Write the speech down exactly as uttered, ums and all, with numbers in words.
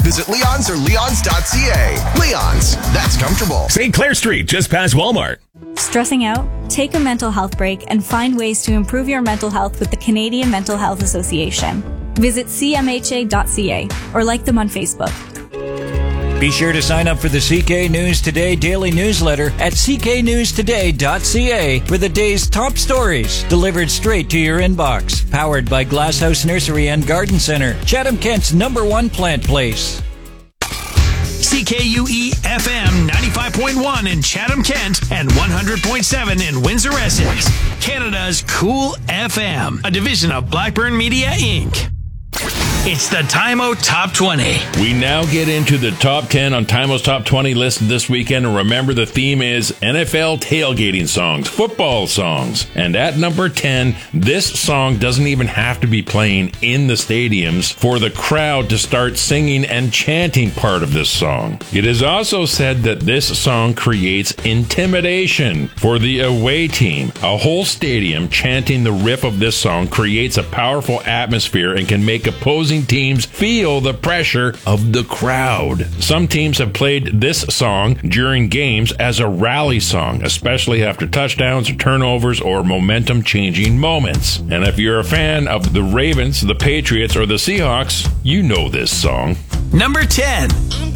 Visit Leon's or leons dot c a. Leon's, that's comfortable. Saint Clair Street, just past Walmart. Stressing out? Take a mental health break and find ways to improve your mental health with the Canadian Mental Health Association. Visit c m h a dot c a or like them on Facebook. Be sure to sign up for the C K News Today daily newsletter at c k news today dot c a for the day's top stories delivered straight to your inbox. Powered by Glasshouse Nursery and Garden Center, Chatham Kent's number one plant place. C K U E F M ninety-five point one in Chatham, Kent, and one hundred point seven in Windsor, Essex. Canada's Cool F M, a division of Blackburn Media, Incorporated. It's the Time-O Top twenty. We now get into the top ten on Time-O's Top twenty list this weekend. And remember, the theme is N F L tailgating songs, football songs. And at number ten, this song doesn't even have to be playing in the stadiums for the crowd to start singing and chanting part of this song. It is also said that this song creates intimidation for the away team. A whole stadium chanting the riff of this song creates a powerful atmosphere and can make opposing teams feel the pressure of the crowd. Some teams have played this song during games as a rally song, especially after touchdowns or turnovers or momentum-changing moments. And if you're a fan of the Ravens, the Patriots, or the Seahawks, you know this song. Number ten.